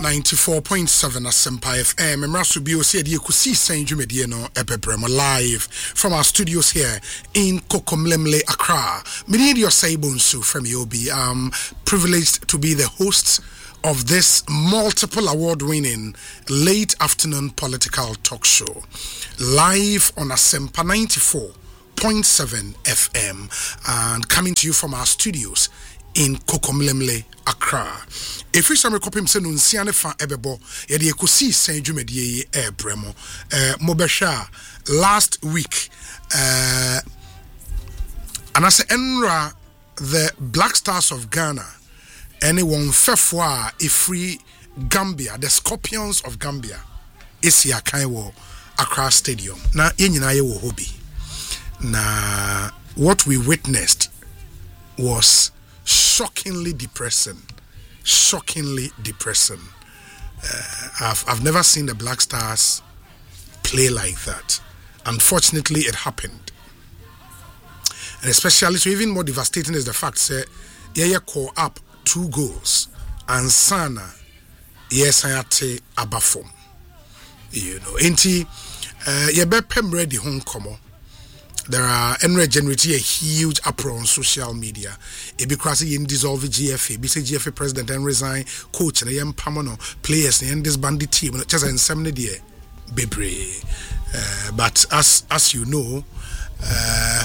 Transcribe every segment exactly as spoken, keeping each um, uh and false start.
ninety-four point seven Asempa F M. Emrasu Bio said you could see Saint Jumediano Epebremo live from our studios here in Kokomlemle, Accra. Minidio Saibunsu from U O B. I'm privileged to be the host of this multiple award-winning late afternoon political talk show live on Asempa ninety-four point seven F M and coming to you from our studios in Kokomlemle, Accra. If we some copy se no nsiane fa ebebo ye de ekosi san dwumadie e bremo eh mobesha last week uh anase enra the Black Stars of Ghana anyone fefo a efree Gambia, the Scorpions of Gambia isia kan wo Accra Stadium na yenyina ye wo hobi na what we witnessed was shockingly depressing. Shockingly depressing. Uh, I've, I've never seen the Black Stars play like that. Unfortunately, it happened. And especially, so even more devastating is the fact that Yaya call up two goals and Sana, yes, I had to abafom. You know, enti, Yabe Pem ready home come. There are generating a huge uproar on social media. It because in dissolve G F A, B C G F A president and resign, coach and young Pamano players and this bandit team just in seventy day, baby. But as as you know, uh,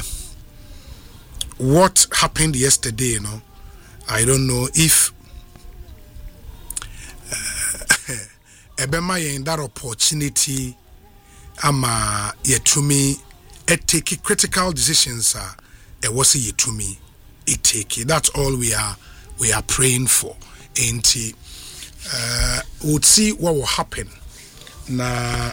what happened yesterday, you know, I don't know if Ebema in that opportunity, ama yetumi. It take critical decisions. Uh, it was it to me. It take it. That's all we are. We are praying for. And uh, we'll see what will happen. Now,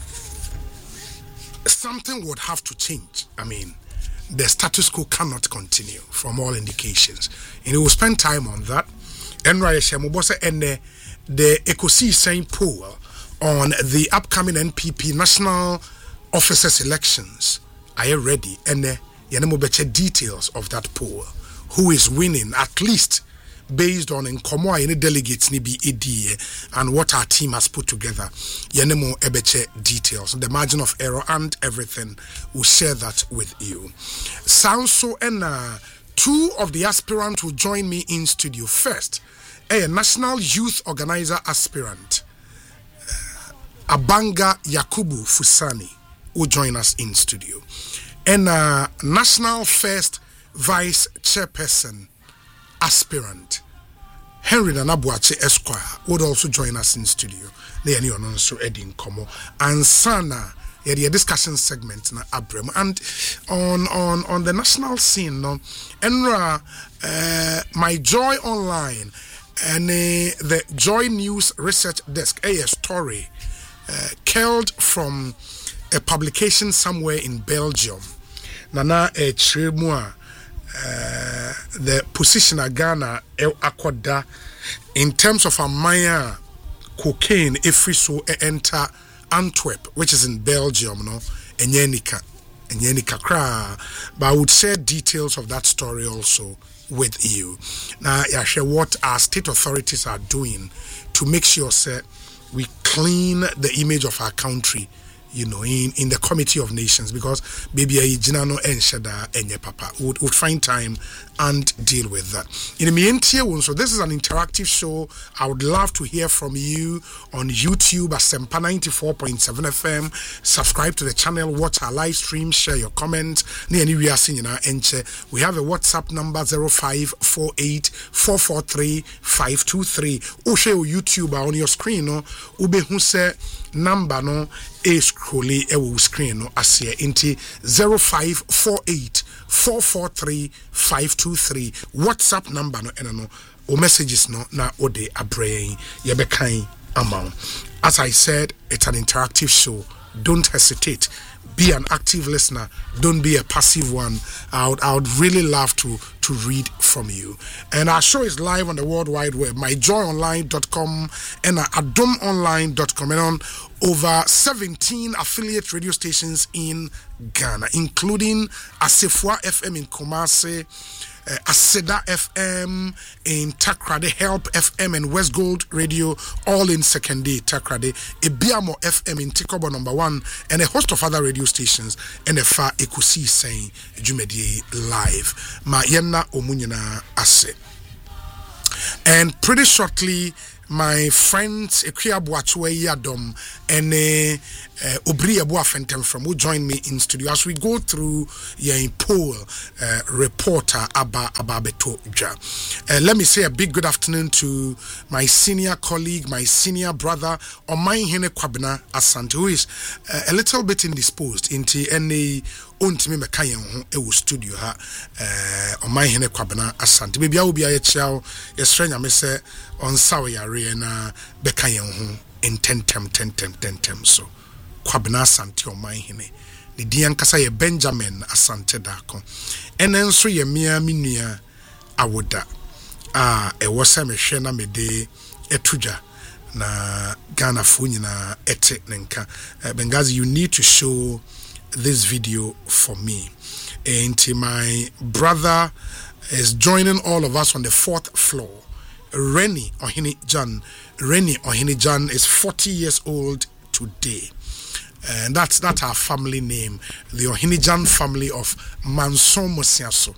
something would have to change. I mean, the status quo cannot continue from all indications. And we will spend time on that. And the the Ekosi Saint poll on the upcoming N P P national officers elections. Are you ready? And uh, you know details of that poll. Who is winning, at least based on in Komoa any delegates ni be E D and what our team has put together. You know more ebeche details, the margin of error and everything. We'll share that with you. Sounds so and uh, two of the aspirants will join me in studio. First, a national youth organizer aspirant, uh, Abanga Yakubu Fusani, will join us in studio. And uh, National First Vice Chairperson aspirant Henry Nanabuache Esquire would also join us in studio. They are also Eddie Komo and Sana. Yeah, the discussion segment na Abrem and on on on the national scene. No, Enra, uh, my Joy Online and uh, the Joy News Research Desk. A story uh, curled from a publication somewhere in Belgium. Nana e Chiremua, uh, the position of Ghana akoda in terms of Amaya cocaine if we so enter Antwerp, which is in Belgium, no, and Yenika, and Yenika Kra. But I would share details of that story also with you. Now, I share what our state authorities are doing to make sure that we clean the image of our country, you know, in, in the Committee of Nations, because baby I jinano and shada enye papa would, would find time and deal with that. In the meantime, so this is an interactive show. I would love to hear from you on YouTube at Sempa ninety-four point seven F M. Subscribe to the channel, watch our live stream, share your comments. We have a WhatsApp number zero five four eight four four three five two three. O share YouTube on your screen, no ube huse number no a scrolly e screen no asia inti zero five four eight four four three five two three. WhatsApp number no eno no o messages no na ode abrain yebekan amount. As I said, it's an interactive show. Don't hesitate. Be an active listener. Don't be a passive one. I would, I would really love to to read from you. And our show is live on the World Wide Web, my joy online dot com and adom online dot com, and on over seventeen affiliate radio stations in Ghana, including Asefua F M in Kumasi, uh, Aseda F M in Takrade, Help F M and West Gold Radio, all in second day Takrade, Ebiamo F M in Tikobo number one, and a host of other radio stations, and a far Ekusi saying Jumedie live. Ma Yenna Omunyana Ase. And pretty shortly, my friends Ekuya Boachwe Yadom and uh, Obri Abuafentem from who join me in studio as we go through your poll uh, reporter Abba Ababeto Ja. Uh, let me say a big good afternoon to my senior colleague, my senior brother, Omaihene Kwabena Asante, who is uh, a little bit indisposed into any ontimi mekayen ho ewo studio ha eh Omaihene Kwabena Asante. Baby a obi a ye chiao yesre nyame se onsawo yare na bekayen ho in tentem tentem tentem so Kwabena Asante Omaihene the dian kasa ye Benjamin Asante Dako enen so ye mia minua awoda a e wo se mehwe na mede etuja na Ghana fo nyina ete nenka. uh, Bengazi, you need to show this video for me. And my brother is joining all of us on the fourth floor. Rennie Ohini Jan. Rennie Ohini Jan is forty years old today. And that's that's our family name, the Ohini Jan family of Manson Mosiaso.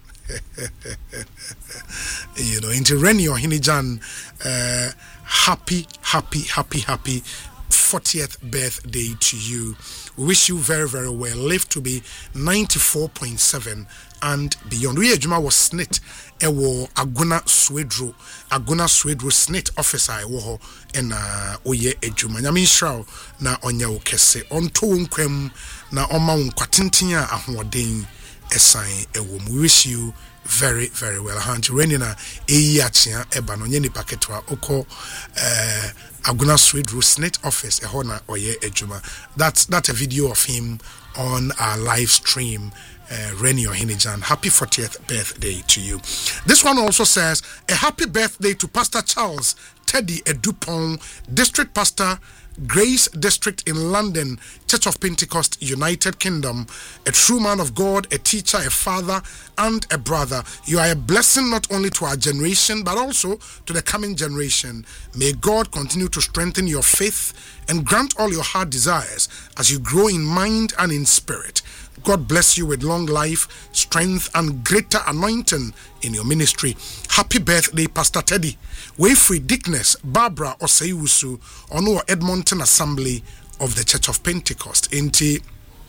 You know, into Rennie Ohini Jan, uh, happy, happy, happy, happy fortieth birthday to you. We wish you very, very well. Live to be ninety-four point seven and beyond. We Juma was snit ewo Aguna Swedro, Aguna Swedro snit officer ewo and uh oye ejuma. Nyame nshraw na onya wo kese. Onto nkwem na oma nkwatintin a ahoden esan ewo. We wish you very, very well. Hanti renina eyi achia eba no nye ni paketwa oko uh Aguna Swedro snit office ehona oye ejuma. That's that's a video of him on our live stream. Uh, Rennie Ohini Jan, happy fortieth birthday to you. This one also says a happy birthday to Pastor Charles Teddy Edupon, District Pastor, Grace District in London, Church of Pentecost, United Kingdom. A true man of God, a teacher, a father, and a brother. You are a blessing not only to our generation, but also to the coming generation. May God continue to strengthen your faith and grant all your heart desires as you grow in mind and in spirit. God bless you with long life, strength, and greater anointing in your ministry. Happy birthday, Pastor Teddy. Wayfree Dickness, Barbara Oseiwusu, Ono Edmonton Assembly of the Church of Pentecost. Inti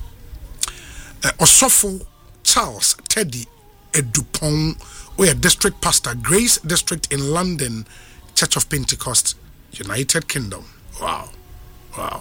uh, Osofo Charles Teddy Edupon, we are District Pastor, Grace District in London, Church of Pentecost, United Kingdom. Wow. Wow.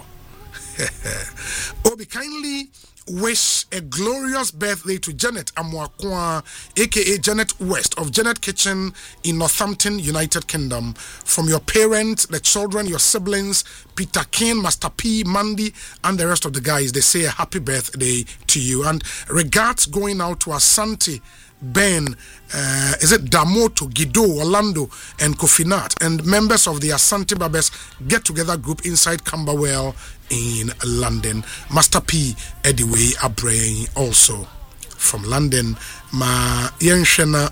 Obi, kindly wish a glorious birthday to Janet Amwakwa, aka Janet West of Janet Kitchen in Northampton, United Kingdom. From your parents, the children, your siblings, Peter King, Master P, Mandy, and the rest of the guys, they say a happy birthday to you. And regards going out to Asante, Ben, uh, is it Damoto, Guido, Orlando, and Kofinat, and members of the Asante Babes get-together group inside Camberwell in London. Master P, Ediway Abrain, also from London. Ma yenshena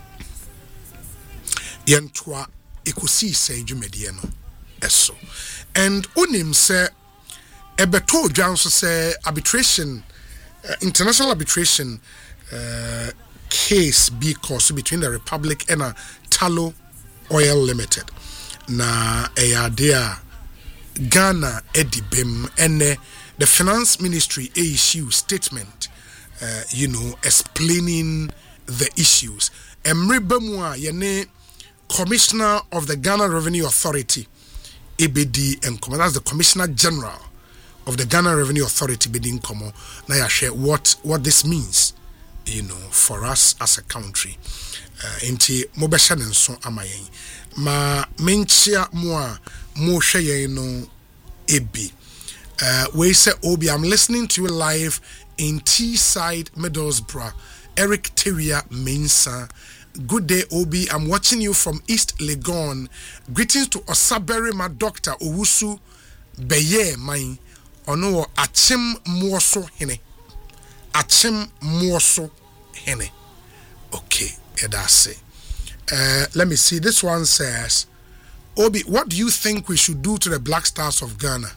yentwa ikusi se jumedieno eso. And unim se ebeto janso se arbitration, uh, international arbitration uh, case because between the Republic and a Tullow Oil Limited. Na eyadea Ghana Edibim and uh, the Finance Ministry issue statement, uh, you know, explaining the issues. Emribemwa yene Commissioner of the Ghana Revenue Authority, E B D, and that's the Commissioner General of the Ghana Revenue Authority, Bedin Komo. Now I share what what this means, you know, for us as a country. Inti mobesha nenso amayen ma menchia moa mo hweye no ebi. Uh, we say Obi, I'm listening to you live in Teesside, Middlesbrough. Eric Teria Mensa. Good day, Obi. I'm watching you from East Legon. Greetings to Osaberi, my doctor, Owusu Beye, mine. Ono Achim Moso Hene. Achim Moso Hene. Okay, that's it. Uh, let me see. This one says, Obi, what do you think we should do to the Black Stars of Ghana?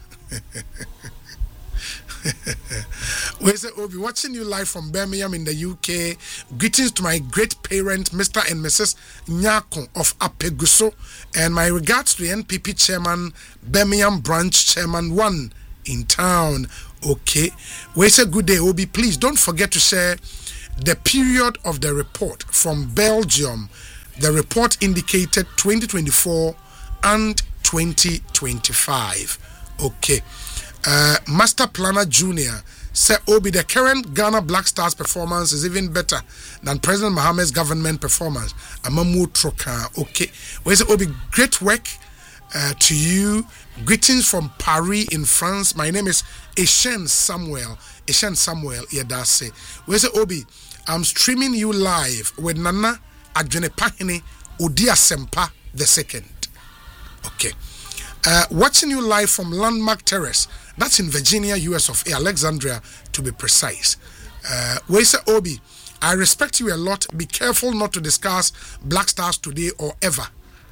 Where's it, Obi? Watching you live from Birmingham in the U K. Greetings to my great parent, Mister and Missus Nyako of Apeguso, and my regards to the N P P chairman, Birmingham branch chairman one in town. Okay. Where's a good day, Obi? Please don't forget to share the period of the report from Belgium. The report indicated twenty twenty-four and twenty twenty-five. Okay. Uh, Master Planner Junior said, Obi, the current Ghana Black Stars performance is even better than President Mohammed's government performance. Amamu Troka. Okay. Well, say, Obi, great work uh, to you. Greetings from Paris in France. My name is Eshen Samuel. Eshen Samuel Yedase. Well, say, Obi, I'm streaming you live with Nana Adjenepahini Odia Sempa the second. Okay. Uh, watching you live from Landmark Terrace, that's in Virginia, U S of A, Alexandria to be precise. Uh, Wesa Obi, I respect you a lot. Be careful not to discuss Black Stars today or ever.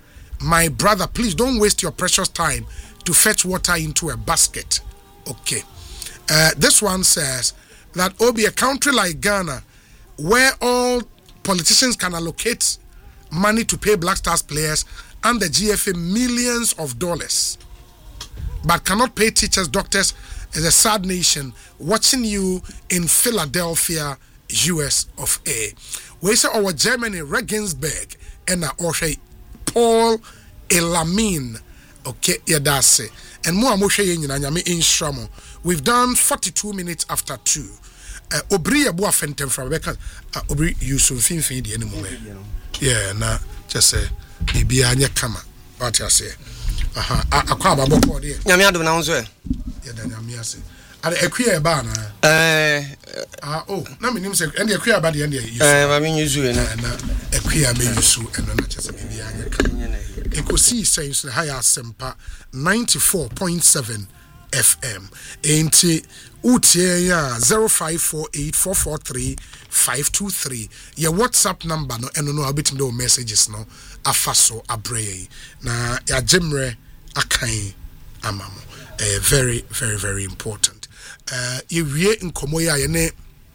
My brother, please don't waste your precious time to fetch water into a basket. Okay. Uh, this one says that Obi, a country like Ghana, where all politicians can allocate money to pay Black Stars players and the G F A millions of dollars, but cannot pay teachers, doctors, is a sad nation. Watching you in Philadelphia, U S of A. We say our Germany, Regensburg, and our Paul Elamin. Okay, Yadase. And more Moshe Yanyami in Shramo. We've done forty-two minutes after two. Uh, Obri Abua Fentem from Rebecca. Obri Yusuf Finfin the anymore. Yeah, na just say. Bibi anya kama what you say aha akwa baboko de nyame adom na wonso e ya da nyame ase ade akua e ba na eh ah oh na menim se ende akua ba de ende yusu eh ba me yusu e na na akua me yusu eno na chese bibi anya kama ekosi sense na high asempa ninety-four point seven F M enti utie ya zero five four eight four four three five two three your WhatsApp number no eno no abetim do messages no afaso abrey na ya jemre akan amamo eh very very very important uh ye wie nkomo ya ye ne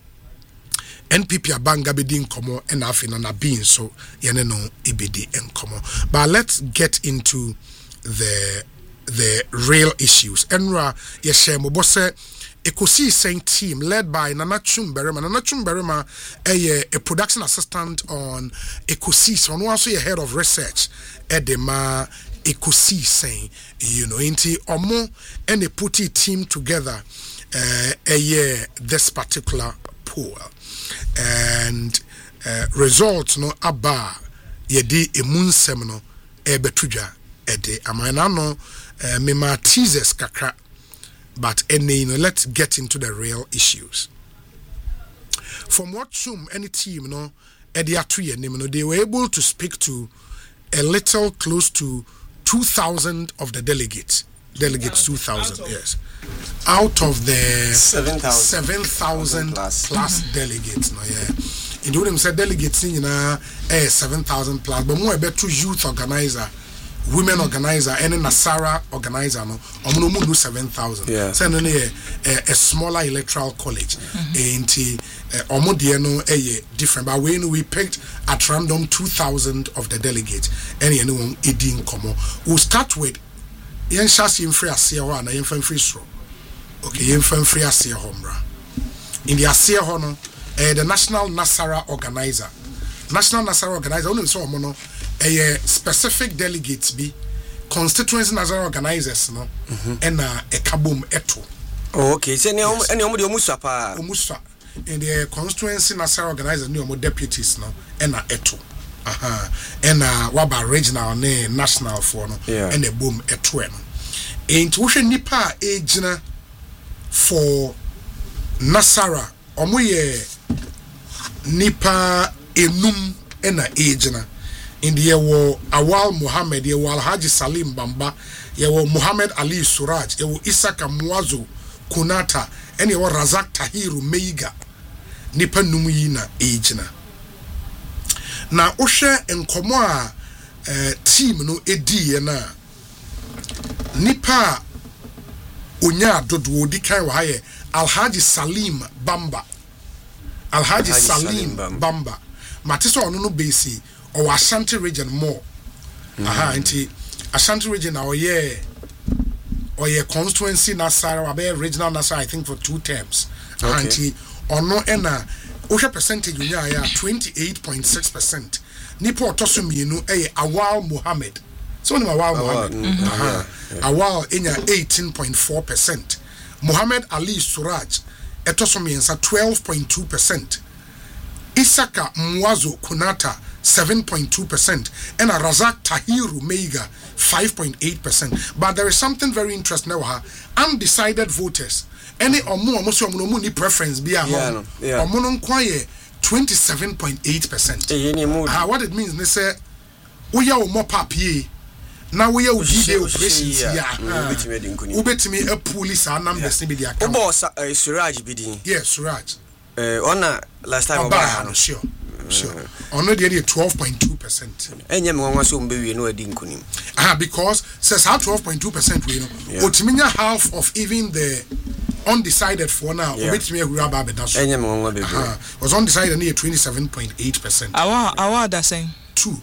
N P P abanga bedi nkomo and afina na bin so ye ne no ibedi nkomo. But let's get into the the real issues. Enra ye share mo bose Ekosi Saint team led by Nana Chumberema. Nana Chumberema, a, a production assistant on Ekosi, so no also a head of research at the ma Ekosi Saint, you know, into Omo and they put a team together uh, a year this particular poll and uh, results no aba yedi emun semino e betuja ede amana no me ma teasers kakra. But any, you know, let's get into the real issues. From what Chum, any team, you know, you know, they were able to speak to a little close to two thousand of the delegates. Delegates, two thousand, yes. Out of the seven thousand plus, plus mm-hmm. delegates, no, yeah. In them said delegates, you know, eh, seven thousand plus, but more about two youth organizer. Women organizer and a Nasara organizer no omo no do seven thousand yeah. So no a, a smaller electoral college and omo de no eh different but when we picked at random two thousand of the delegates and you know edin komo we'll start with yen shasi mfri ase ho na yen famfri sro okay yen famfri ase ho mra in the ase ho no eh the National Nasara organizer National Nasara organizer only so omo no a specific delegates be constituency Nazara organizers no and a kabum eto. Oh, okay. So any any omo de omusa pa omusa and the constituency Nazara organizers no omo deputies no and a eto. Aha. And a waba regional ne national for no and a boom eto no. And wo hwe nipa e gina for Nasara omo ye nipa enum and a agina. In the year Awal Muhammad, ye wal Haji Salim Bamba, ye wo Muhammad Ali Suraj, ye wo Isaka Muazu Kunata, and ye wo Razak Tahiru Meiga, Nipa Numuyina Ejina. na wohwɛ nkɔmɔ a eh, team no edi na nipa onya dodo di kan wa ye Alhaji Salim Bamba Alhaji, Alhaji Salim, Salim Bamba, Bamba. Matiso ono no base o Ashanti region more mm. aha nti Ashanti region na oye oye constituency Nasara wa be regional Nasara I think for two terms okay. Aha nti ono ena ohwe percentage nya ya twenty-eight point six percent nipa otoso mienu eye Awal Mohammed so ni Awal Mohammed mm-hmm. aha yeah, yeah. Awal enya eighteen point four percent Muhammad Ali Suraj etoso miensa twelve point two percent Isaka Mwazo Kunata seven point two percent and a Razak Tahiru Meiga five point eight percent. But there is something very interesting now. Undecided voters. Any omu omusu omu ni preference be a home. Omu nkwaye twenty-seven point eight percent. Ah, what it means they say we are more papier. Now we are video operations here. Ubetimi a police and number similar. Obo Suraj bidi. Yes, Suraj. Uh, on last time Oba, sure, sure. On the twelve point two percent. And you want to be no dinkunim. Ah, because says how twelve point two percent we know. Otiminya half of even the undecided for now. Which me who rabba bedaso. And you want to be was undecided near twenty-seven point eight percent. Awa awa da same. Two.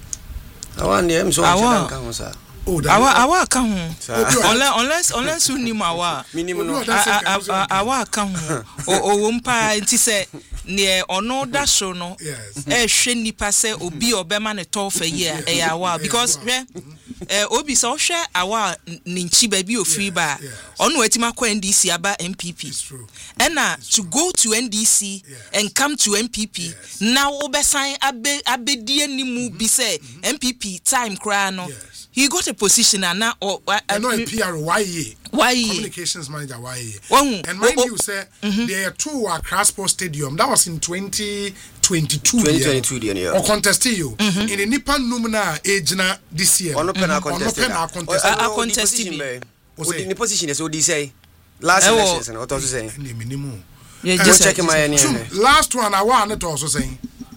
Awa name so sir. Oh, awa awa ka ho unless unless you ni mawa minimum no awa ka ho o o mpa nti se ne ono da so no e hwe nipa se obi obema ne tofa ye e awa because eh obi so hwe awa ni nchi ba bi ofiri ba ono atima kwa N D C aba M P P and na to go to N D C and come to M P P now obesan abe abedie ni mu bi se M P P time kra no he got a position and now or I know a P R Y E communications manager Y E and mind you say there are two at Crossport Stadium that was in twenty twenty-two yeah. or contest you in the Nippon Numina age na this year on open contest a contest in the position as what say last elections and what was saying minimum just checking my last one I want it also saying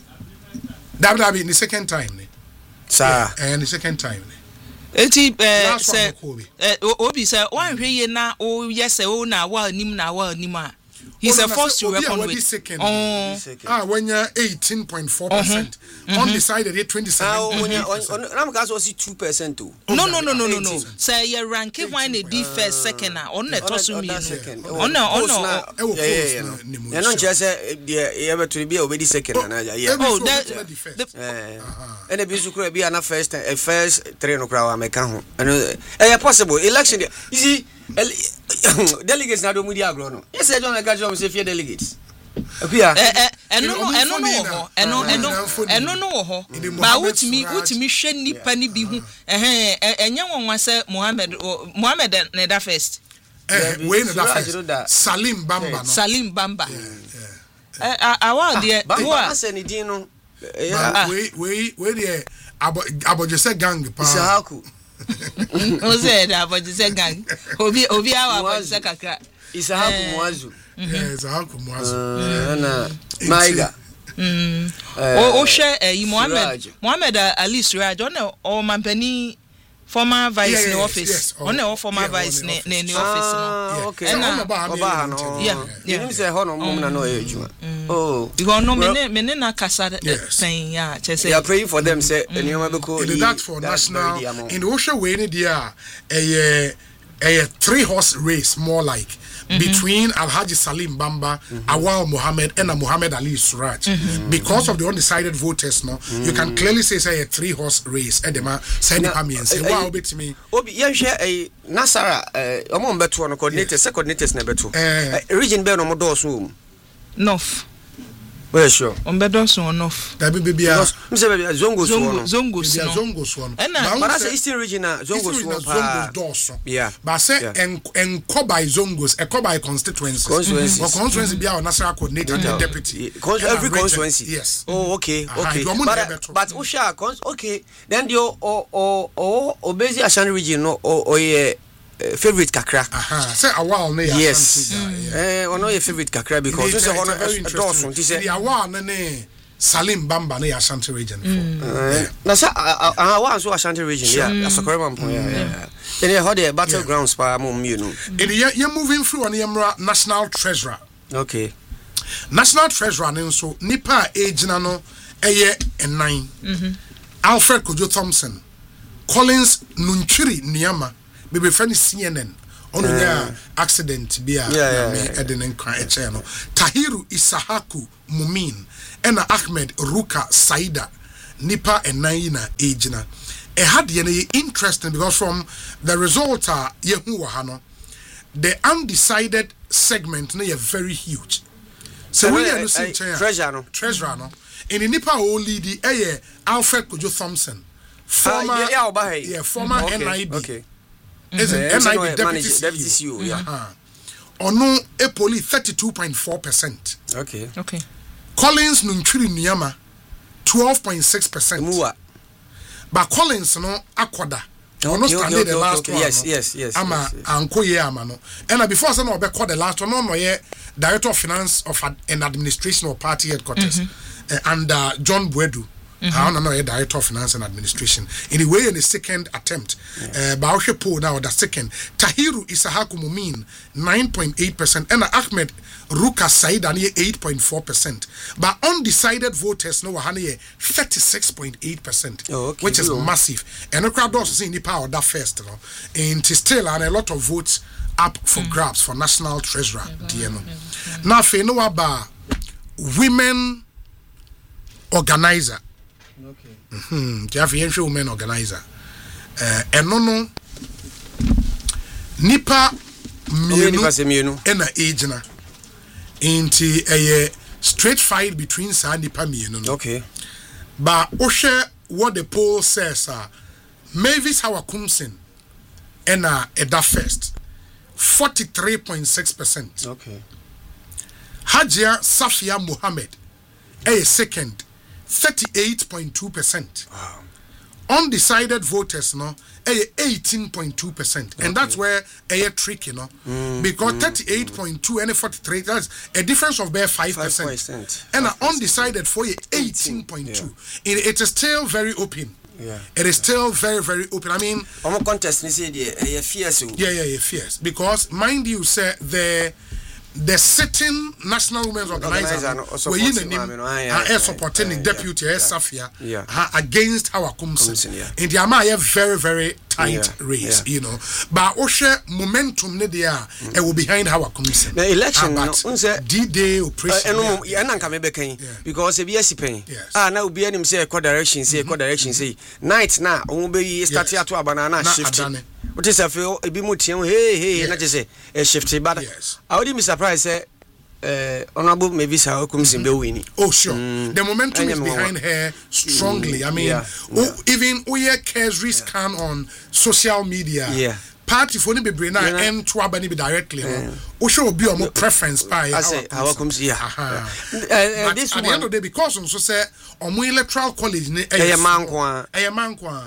that that be the second time sir and the second time eti eh say eh obi say wan hweye na o yese o na wa nim na wa nim a he's a force to reckon with oh ah when you eighteen point four percent undecided twenty-seven when you na mka so see two percent too no no no no no no say your rank when the D first second on na to so mi on na on na yeah yeah no just say dey e be to be obedi second na yeah oh that eh and the bisu kura be na first first three no kura wa meka ho eh possible election easy delegates na do mu di agro no yes I don't like job say fear delegates apia eh eh eno no eno no ho eno eno eno no ho ba wutimi wutimi hwe nipa ni bi hu eh enye wonwa say Mohammed Mohammed ne da first eh we ne da first Salim Bamba no Salim Bamba eh awa de Bamba say ni din no we we we de abojese gang pa Isahaku Oze da abojese gang obi obi awa abojese kakra Isahaku Mwazu yeah Isahaku Mwazu na Maiga mm o o hwe eh Mohammed Mohammed Ali Suraj on o mampani former vice in office on the former vice in the office no okay and oba no yeah you say ho no mum na no ejuma oh because no me me na kasa pen ya che say you are praying for them say anyoma be ko in that for national in the Osha way ni dia eh eh three horse race more like mm-hmm. between Alhaji Salim Bamba, mm-hmm. Awal Mohammed and Muhammad Ali Suraj. Mm-hmm. Because of the undecided voters no, mm-hmm. you can clearly say say a three horse race edema say the pamian say wow bit me obi ye hwe eh Nasara eh omo mbeto no coordinator second coordinators na beto region be no mo do so north well sure on bedo so enough that be bia me say bia zongo so no zongo so zongo so no but that's eastern region na zongo so zongo do so yeah but say en en by zongos e by constituencies constituencies or constituency bia national coordinator and deputy every constituency yes oh okay okay but but usha okay then the o o o obezi Ashanti region no o ye favorite kakra aha say Awal na ya yes eh ono your favorite kakra because say ono dosun ti say the Awal na ne Salim Bamba no Ashanti region for na sa ah wa so Ashanti region yeah Asokore Mampo yeah then you hold the battlegrounds pa mum you know and you moving through on the national treasurer okay national treasurer no so nipa agina no eye nine mhm Alfred Kojo Thompson Collins Nunchiri Niama bebe friend C N N ono ya accident bia na me edenen kwan e che no Tahiru Isahaku Mumin ena Ahmed Ruka Saida nipa nine na agina e had ye interesting because from the result uh, ye hu wa ha no the undecided segment no ye very huge so we are no see treasure no treasure no in the nipa o lead eh Alfred Kojo Thompson former uh, yeah, yeah, yeah former okay, N I B okay is it N I B deputy C E O yeah uh-huh. Ono Epoli thirty-two point four percent okay okay Collins Nunchiri Nyama twelve point six percent but Collins no akwada ono stand the last one yes yes yes ama anko ye ama no and before say no be call the last one no ye director of finance of an administration or party headquarters mm-hmm. uh, under John Buedu I don't know director of finance and administration in the way in the second attempt uh Baoshe poll now the second Tahiru Isahaku Mumin nine point eight percent and Ahmed Ruka Said and eight point four percent but undecided voters no wahane thirty-six point eight percent oh, okay. which is oh. massive and the crowd also see the power that first you know and still and a lot of votes up for mm. grabs for national treasurer yeah, D N O yeah. Now fe no about women organizer okay mhm Jaffe Yenhwe women organizer eh eno no nipa mienu ena agina inti eye straight fight between sa nipa mienu no okay but ohwe what the poll says uh, Mavis Hawakumsin ena eda first forty-three point six percent okay Hajia Safia Mohammed a second thirty-eight point two percent wow undecided voters no a eighteen point two percent and that's where a trick you know mm, because mm, thirty-eight point two mm. and forty-three that's a difference of bare five percent and undecided for eighteen point two yeah. it, it is still very open yeah it is still very very open I mean on contest ni say dey fierce yeah yeah yeah fierce because mind you say the the sitting National Women's Organizer were in the name are supporting the deputy Safia against our Kumsin. In the Ama very very tight race, you know. But Osha momentum ne dia e will behind our Kumsin. The election no D-Day operation. No, ya na nka me bekan because e be asipen. Ah na obi anim say co direction say co direction say night na o be start ato abana na shift. What is a feel a bit more hey hey not just say a shifty but I would be surprised say uh honorable maybe how comes in winning. Oh sure mm. The momentum is behind her strongly. I mean yeah. Oh, yeah. Even we cares risk can yeah. on social media yeah party for be brain and yeah. to abani be directly yeah. O show be your preference by I say how comes yeah, yeah. Uh, uh, this at one, the end of the day because on so say on electoral college a man kwa a man kwa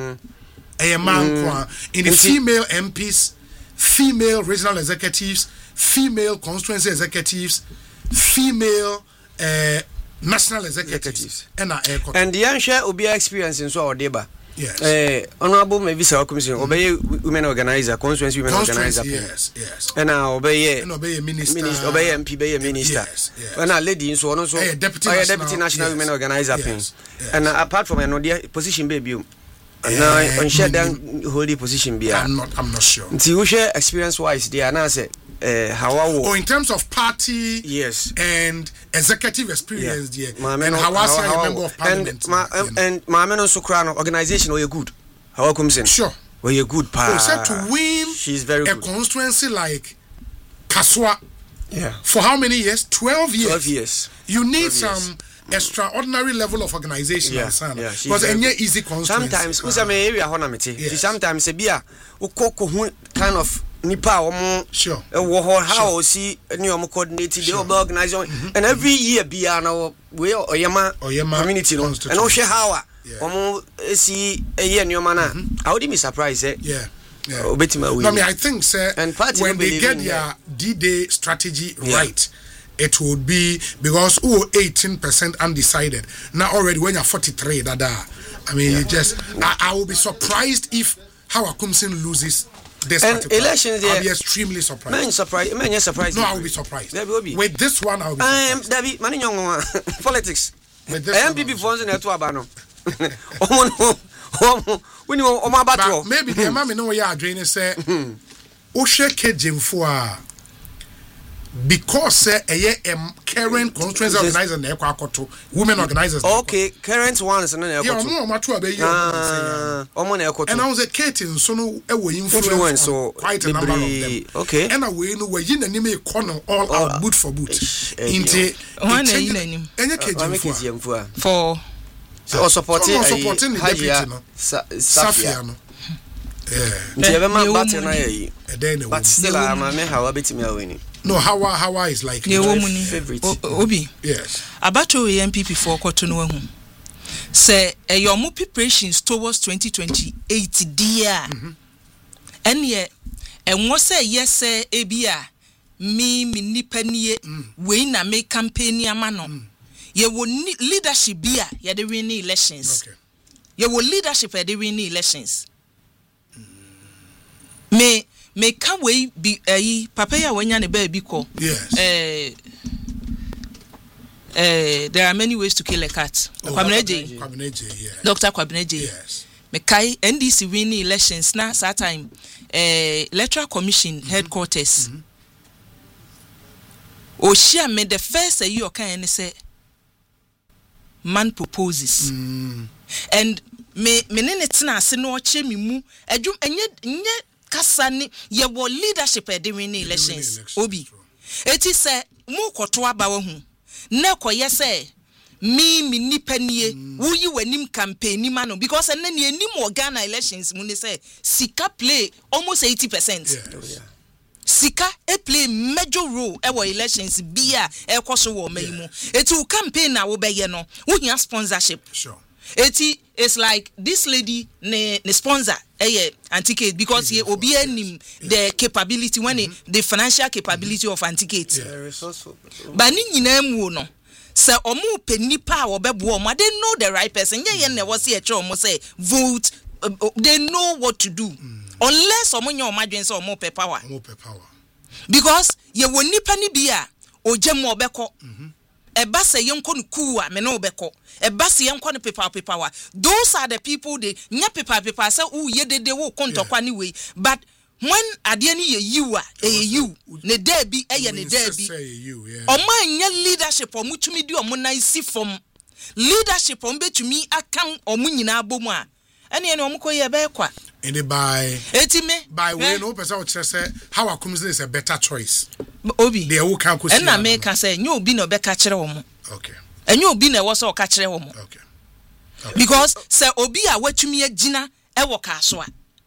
a man mm. in the female M Ps, female regional executives, female constituency executives, female uh, national executives, and and the answer will be experiencing so our deba. Yes. Uh, honorable maybe South Commission, mm. obey women organizer, constituency women organizer. Yes, yes. And now obey and obey minister, minister obey M P, obey minister. Yes, yes. And a lady in so on so a deputy, oh, national, deputy national yes, women organizer. Yes, yes. And uh, apart from another position, baby. Now, on share down holy position be. I'm not. I'm not sure. Until you share experience wise, they are now say, uh, how I oh, in terms of party, yes, and executive experience, yeah, yeah. and how I say a member of parliament, and ma and, and my men also crown organization. Were you good? How comes in? Sure. Were you good? Pa. Oh, said to win. She's very a good. constituency like Kaswa. Yeah. For how many years? Twelve years. Twelve years. You need some. Extraordinary level of organization yeah, yeah, because any easy constraints sometimes we say area honamete yes. sometimes e bia ukoko kind of nipa omo sure e wo how see any omo coordinate the organization mm-hmm. and every year bia na we oyema community no and o hwe how omo see e year nyoma na I would be surprised eh yeah yeah obetima we no me I think sir and when they get their D-Day strategy yeah. right it would be because oh eighteen percent undecided. Now already when you're forty-three, that I mean, yeah. you just I, I will be surprised if Hawa Kumsin loses this and elections. I'll be extremely surprised. Man, surprised. Man, you're surprised. No, I will be surprised. There will be. With this one, I will be surprised. Um, David, man, young politics. With this M P P phones in the two abano. Oh, oh, when you oh my battle. Maybe the mammy know you are draining. Say, Oshe Kejim for. Because a uh, um, current constituency organizers and the women organizers. Okay, current ones and then yeah, no, my two are ah, and I was a Katin, so no, a way influence so quite a number of them. Okay, and away no way in any corner all out boot for boot. Into one name, any Katin for so supporting supporting the deputy, Safiano. Yeah, but still, I'm a how a bit me winning. No, Hawa Hawa is like your favorite. Obi. Yes. Abato M P P for Kotono. Say a your more preparations towards twenty twenty-eight dear. And yet, and what say yes, say Abia me me nipanye we na make campaign ya mano. Ye will leadership beer ya the winning elections. Okay. Ye will leadership at the winning elections. Me me can we be eh papa ya wanya ne ba bi ko. Yes. Eh eh there are many ways to kill a cat. Oh, Kwabeneje. Kwabeneje, yeah. Doctor Kwabeneje. Yes. Me kai N D C winning elections na that time eh electoral commission mm-hmm. headquarters. Mm-hmm. O share me the first eh you kan say man proposes. Mm. And me me ne tena ase no che me mu adwum enye enye kasa ni ye wo leadership e de win elections obi eti se mu koto aba wa hu na koye se mi mi nipa nie wo yi wanim campaign ni ma no because na ne enim Ghana elections mu ne se sika play almost eighty percent. Yes. Sika e play major role e wo elections bia e koso wo mayimu eti wo campaign na wo be ye no wo hia sponsorship. Sure. Eti it's like this lady ne ne sponsor eh Antikate because he obi anim the capability when mm-hmm. the financial capability mm-hmm. of Antikate. Yeah. Resourceful. But ni nyina mu no say omo pe nipa a obebo omo they know the right person. Ye ye na wo say e che omo say vote uh, uh, they know what to do. Mm. Unless omo nya omadwen say omo pe power. Omo pe power. Because ye wo nipa ni bia ogem obeko. Mhm. Eba se yenko no kuwa me no obeko. Eba se yenko no paper paper. Those are the people they nya paper paper say o ye dede wo kontokwa ni we. But when ade ni ye you a e you ne there bi e ye ne there bi. Omo nya leadership omo tumi di omo na isi from leadership omo betumi akam omo nyina abomu a. Ene ene omo koye be kwa. Any by Etime by way no person would say how a comes is a better choice. Obi. They will can and na make can say nyo obi no be ka kire wo mo. Okay. Enyo obi na wo so ka kire wo mo. Okay. Because say obi a watumi agina e wo ka so a.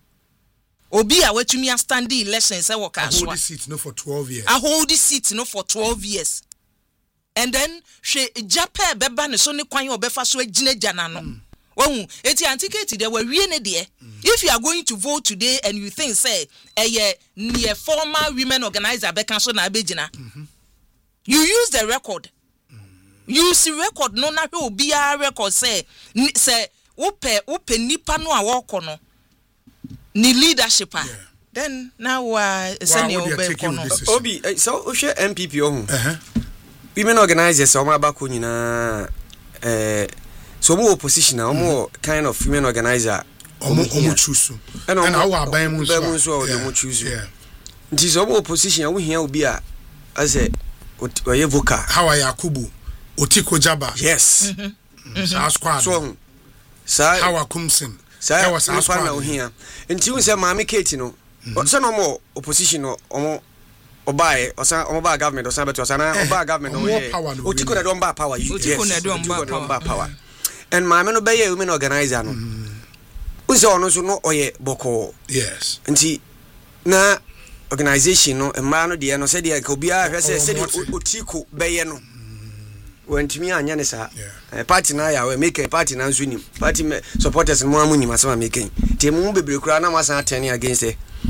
Obi a watumi a stand elections e wo ka so a. Hold the seat no for twelve years. I hold the seat no for twelve years. And then she jape beba ne so ne kwan obefa so agina jana no. Mm. Oh, it's Antikate there were really there. If you are going to vote today and you think say a near former women organizer Bekanso na Abejina, you use the record. Mm. Use the record no na will be a record say say upe upe nipa no a walk no ni leadership. Yeah. Then now uh senior Obi so we M P P oh. Uh-huh. Women organizers so ma bako nyina eh so more opposition or more kind of women organizer omo omo choose and our buy mo so omo choose yeah this omo opposition we here obi a as a oye vocal how are Yakubu Otiko Jaba yes sa squad so sa how are Kumsin sa was sa squad na here nti we say Mama Kate no so no more opposition no omo obae osa omo ba government osa beto osa na oba government no Otiko na don ba power Otiko na don ba power and my man obey women organizer no unse ono so no oye boko yes nti na organization no emma no de no se de ka obi a hwe se se de Otiko beye no wantimi anya ne sa party na ya we make a party na nso nim party supporters mo amu nim asema make te mu bebre kura na masan atene against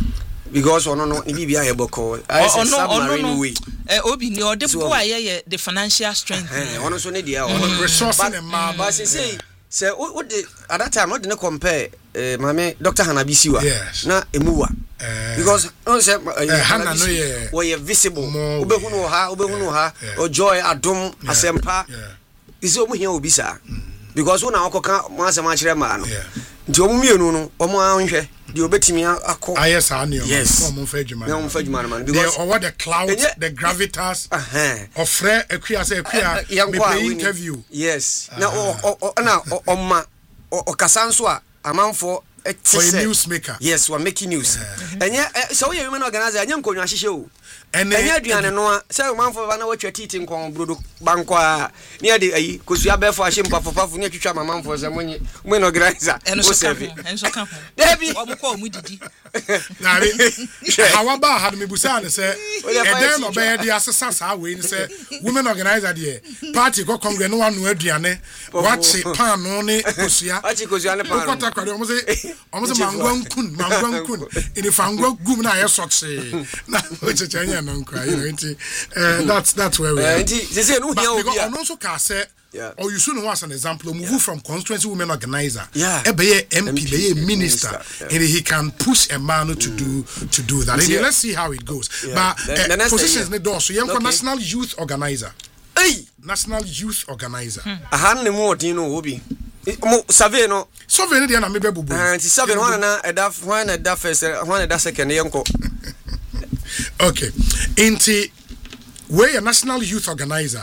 because ono no ibi bia yeboko I say submarine way eh obi ni ode bo aye the financial strength ono so ne dia ono resource and ma but say say say what at that time what dey compare eh mame Doctor Hanabisiwa na emuwa because on say Hana no ye we visible obehunu ha obehunu ha Joy Adom Asempa is omu hia obi sa because una akoka mo asema kire ma no nti omu mienu no omu anhwe de obetimi akọ ayesa ne omu fa adwuma no omu fa adwuma man because over the clouds the gravitas ofre akua say akua me play interview yes na na omma okasanso a amanfo for a news maker yes we are making news enye so we women organizer enye nkonwa hihye o enye aduane no a say amanfo ba na watwa titi nkon brodo banko a ne ade ayi kosua befo ahye mpafofafo ne twitwa amanfo say monye women organizer o serve enso ka ho Debi omuko omudidi na re hawa ba had me busa ne say edem no be de asesa sa we ni say women organizer de party ko congress no wanu aduane wachi pan no ne kosua wachi kosua ne pan ko takware omo say omo say mangwankun mangwankun ini fangwa gum na ye soche na o chechanya no nkwa you know nti that's that's where we are nti say say no hia obi a also ka say or you should know as an example move yeah. from constituency women organizer yeah e be M P be a minister yeah. and he can push a man mm. to do to do that and yeah. let's see how it goes yeah. but the, uh, the positions ne do so yem okay. national youth organizer hey national youth organizer aha ne mu odin no obi mo survey no survey ne dia na me be bubu ah ti survey one na eda one eda first one eda second yenko okay inti we a national youth organizer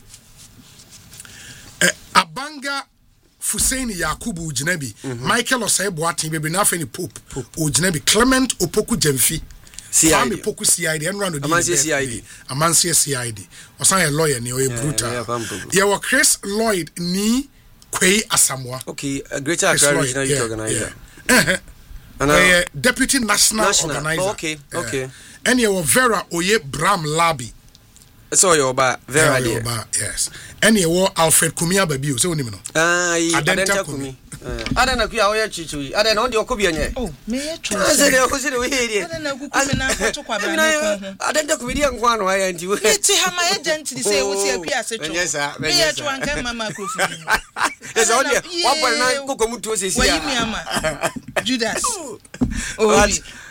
Abanga Fusaini Yakubu Ujinabi, mm-hmm. Michael Osei Boatin, baby, nothing Pope, Ujinabi, Clement Opoku Jemfi, C I D, Poku C I D, and Rando Amansi C I D, Amansi C I D, or some a lawyer, near a brutal. You were Chris Lloyd ni Kwei Asamoah. Okay, a greater regional youth organizer. And a deputy national, national organizer. Oh, okay, okay. And you were Vera Oye Bram Labi. So your ba Vera dear. Yes. And you were Alfred Kumia baby, so no. Ah, Adenta Kumi. Adena Kuya Oya Chichi. Adena on the Okubian. Oh, me try. I said, I said, we hear it. Adenta Kubian one, why aren't you? Let's see how my agent say, what's your P S? Yes, sir. Yes, one can mamma. It's only one point nine Kokomutu says, Judas. Oh,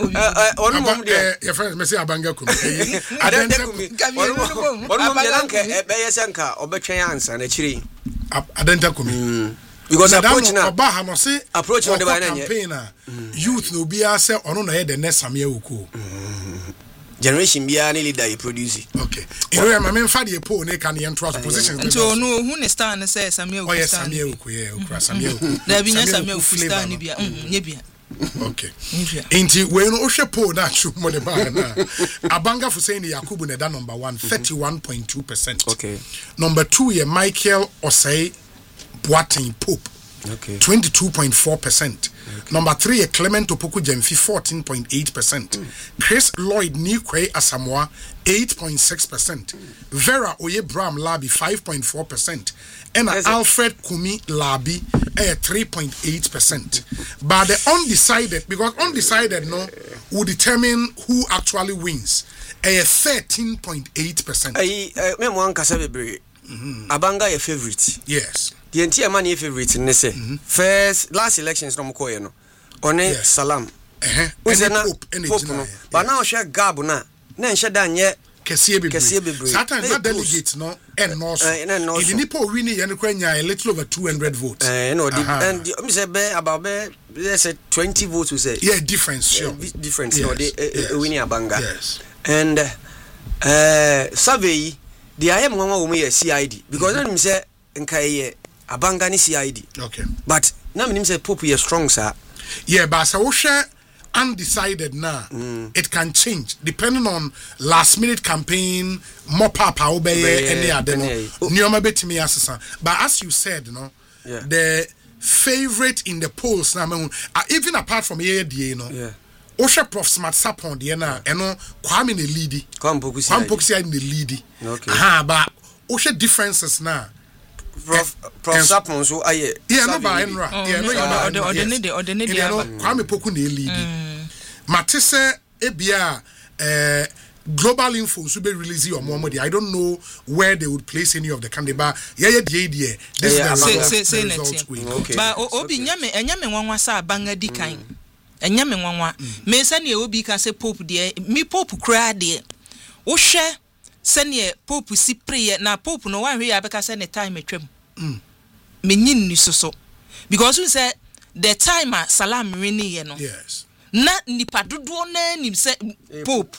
your friends may say Abanga Kumi. Adenta Kumi. Abanka Ebeyasanka Obetchans and a tree. Adenta Kumi. Because approach now Obama say approach on the campaigner youth no be say ono na head the next samia uko generation bia na leader you produce okay ere ma me fa de po ne kan ye trust positions nto no hu ne star ne say samia uko oh yes samia uko ye ukra samia uko da bi nya samia uko star ni bia nye bia okay inti we no ohwe po na chu mo ne ba na Abanga Fusaini Yakubu ne da number one thirty-one point two percent okay number two ye Michael Osei Boatin Pope, okay, twenty-two point four percent. Okay. Number three, a Clement Opoku Jemfi, fourteen point eight percent. Mm. Chris Lloyd Nikwe Asamoah, eight point six percent. Mm. Vera Oye Bram Labi, five point four percent. And Alfred Kumi Labi, uh, three point eight percent. But the undecided, because undecided no will determine who actually wins, a uh, thirteen point eight percent. I remember Kasabe Abanga your favorite. Yes. The entire money favorite in say first last elections no mkoye no one Salam eh eh na Pope no but now share gab na na nhye da nye kese bebre kese bebre satan that delegate no and no so if the nipo win ye no kwanya a little over two hundred votes eh no and me say be about be let's say twenty votes we say yeah difference sure difference no they winning Abanga yes and uh survey the I am nwa wo me C I D because let me say nkai Abanga ni C I D. Okay. But na minim say Pope is strong sir. Yeah, but so share undecided now. Mm. It can change depending on last minute campaign, more papa obey any other no. Nyoma betimi asesa. But as you said, no, yeah. the favorite in the polls now uh, even apart from here D A no. Yeah. Osha Prof Smart Sapon the na eno Kwame ne leadi. Kwame Pokusi in the leadi. Okay. Aha, but Osha differences now. Prof Prof Sapon so aye yeah no ba enra yeah no or the or the need or the need Kwame Poku na lead matese ebia uh, global info so be release your more I don't know where they would place any of the candidates. Yeah, yeah, yeah, yeah. This yeah, is the say, result, say, the result week. Okay. But obi nyame enyame nwanwa sa abanga di kan. Enyame nwanwa. Me se ne obi ka say pope de me pope kura de. Wo hwe se ne pope si prayer na pope no wan hwe ya beka se ne time atwam. Mm. Me nyin ni soso. Because we say the time salam rini ye no. Yes. Na nipa dodo na nim se pope.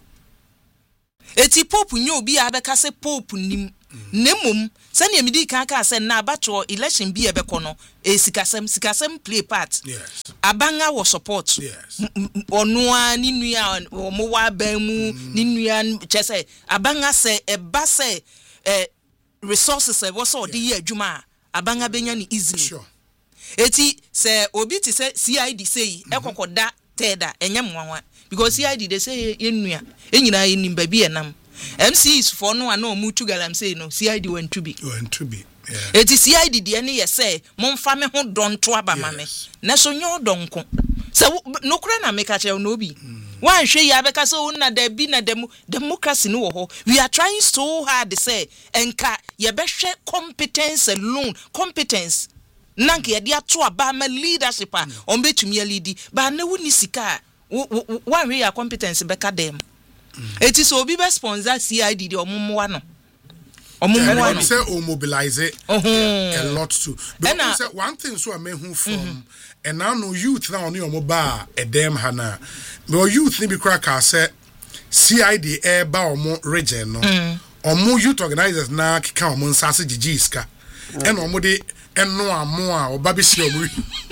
Eti pope nyo obi abeka se pope nim nemum se ne medi kan ka se na abato election bi ebeko no e sikasem sikasem play part. Yes. Abanga wo support. Yes. Onua ni nua omo wa ban mu ni nua chese abanga se eba se eh resources e wo so de ye adwuma abanga benya ni easily. Sure. Eti se obi ti se C I D say ekokoda teda enyam nwanwa because C I D they say yenua enyina yenim ba bi enam M C is for no ana omu tu galam say no C I D went to be went to be yeah. Eti C I D de ne ye say momfa me ho donto aba ma me na so nyo donko se no kura na make ache no bi wan hwe ya beka so na da bi na dem democracy no wo ho we are trying so hard to say enka ye behwe competence alone competence nanke ye dia to aba ma leadership a on betumi ya lead ba na woni sika wan hwe ya competence beka dem eti so obi be sponsor C I D de omumwa no omumwa no say o mobilize it a lot too because say one thing so I may who from and now no youth now on your mobile a damn hana no youth ni be crack say C I D e ba omo region no omo youth organizers na kika omo nsase gigiska and omo de eno amo a oba be si omo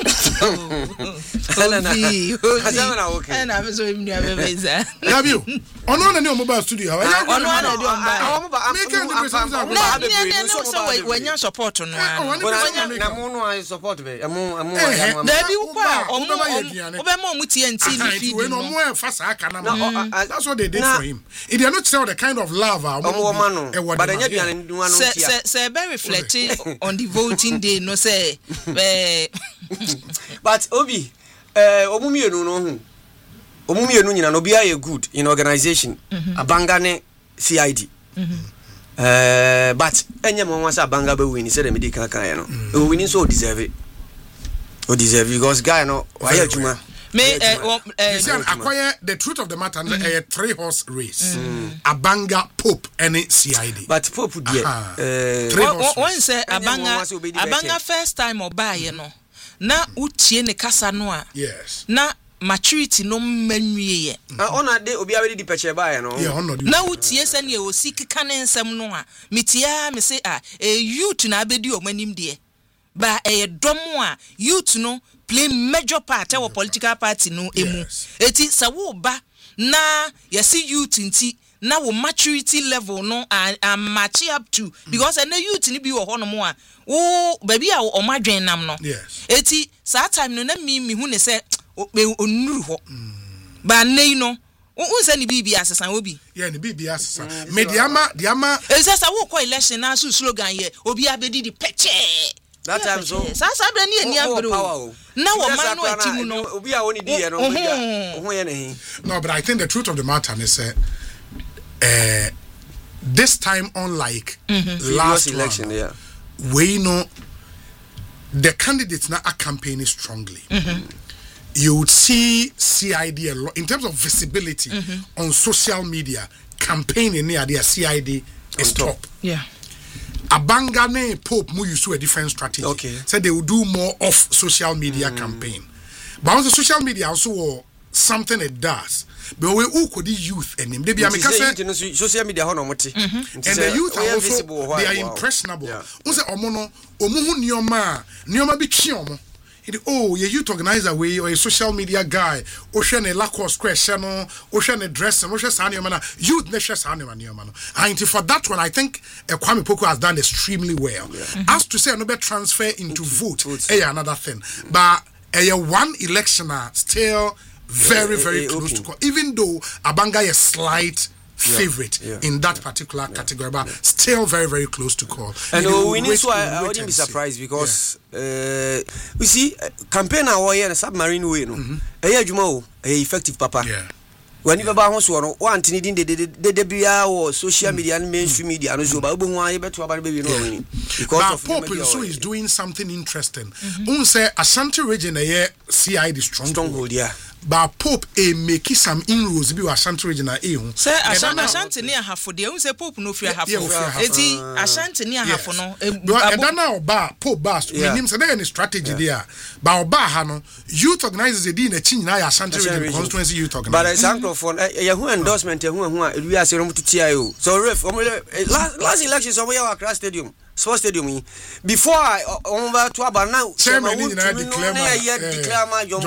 obi obi na me so imi na be beza have you ono na ni omo ba studio ha ono na de omo ba make the person na na no so we nya support no na mo no I support be amo amo amo da bi wo pa omo obe ma omo T N T ni feed we no mo e fa sa aka na that's what they did for him it they not tell the kind of love omo ma no but enya bian ndu anu tia se se be reflect on the voting day no say eh but obi eh omumienu no hu omumienu nyina no bia ye good in organization abanga ne C I D eh but enye mo wansa abanga be win say dem dey kan kan ye no o win so deserve it o deserve because guy no why adwuma me eh eh acquire the truth of the matter a three horse race abanga pope and C I D but pope there eh one say abanga abanga first time obaye no na utie ne kasa no a yes na maturity no manwie ye ona de obi awedi di peche ba ye no na utie se ne o sikika ne nsem no a metia me say ah e youth na abedi o manim de ba e dom a youth no play major part of political party no emu eti sa wo ba na yesi youth nti na wo maturity level no a match up to because na youth ni bi wo ho no mo a wo baby a o madwen nam no eti sa time no na mi mi hu ne se onuru ho ba nei no un se ni bibi asesan obi yeah ni bibi asesan me diama diama e se sa wo ko election na so slogan ye obi abedi di peche that time so sa sa bra ni ani abro na wo man no atimu no obi a woni di ye no ho ye ne no but I think the truth of the matter is uh, uh this time unlike mm-hmm. last election one, yeah we know the candidates now are campaigning strongly. Mm-hmm. You would see C I D a lot in terms of visibility mm-hmm. on social media. Campaigning near their C I D is top. top. Yeah. Abanga ne Pope mu use a different strategy. Okay. So they will do more off social media mm. campaign. But on the social media also something it does. But we who could youth and him they be say social media ho no moti. And the youth are also they are impressionable. Unse omo no omo hu nioma nioma bi twi omo. Oh, you youth organizer way or a social media guy, ocean a Lacoste question, ocean a dress, and ocean Sanimana, youth nation Sanimana. And for that one, I think uh, Kwame Poku has done extremely well. Yeah. Mm-hmm. As to say another transfer into vote, eh, another thing. But a uh, one electioner still very, very yeah, close open. to call, even though Abanga is slight favorite yeah, yeah, in that particular yeah, category, but yeah. still very, very close to call. And uh, we need to, I, I wouldn't be surprised because yeah. uh, we see uh, campaign our year submarine way, no, a year Jumo, a effective papa. Yeah. when you ba ho so no want ni din de de de bia or social media and mainstream media no so ba obo ho aye beto aba be no win because of Pope so is doing something interesting. Un say Ashanti region eh C I D stronghold yeah. But Pope a make some inroads bi Ashanti region na e hu. Say Ashanti ni ahafo de un say Pope no free ahafo. Eti Ashanti ni ahafo no. But and na oba Pope ba minim say na strategy there. But oba ha no youth organizers e di na chi na Ashanti region constituency youth organizers. But example for ya hu endorsement ya hu hu a we ase rom tutia o. So ref last last election so we are Accra Stadium. Sports Stadium before I on over to about now. Chairman, you know, declare my